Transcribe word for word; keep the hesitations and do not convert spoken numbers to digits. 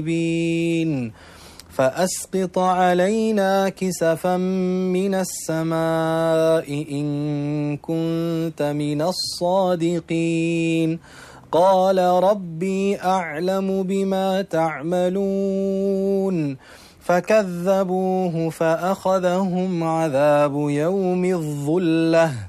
مبين فأسقط علينا كسفا من السماء إن كنت من الصادقين قال ربي أعلم بما تعملون فكذبوه فأخذهم عذاب يوم الظلة